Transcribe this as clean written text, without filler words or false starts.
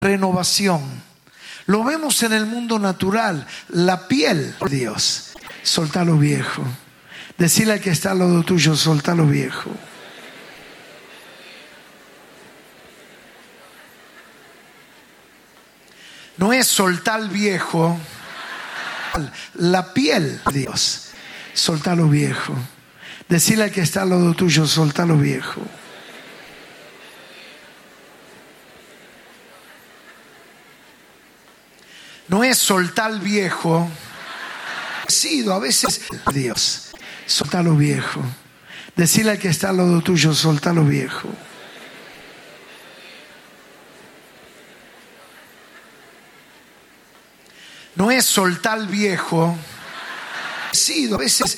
renovación. Lo vemos en el mundo natural, la piel. Dios, soltá lo viejo. Decirle al que está al lado tuyo, soltá lo viejo. No es soltar viejo, la piel. Dios, soltá lo viejo. Decirle al que está al lado tuyo, soltá lo viejo. No es soltar viejo. A veces, Dios, soltá lo viejo. Decirle al que está al lado tuyo, soltá lo viejo. No es soltar viejo. A veces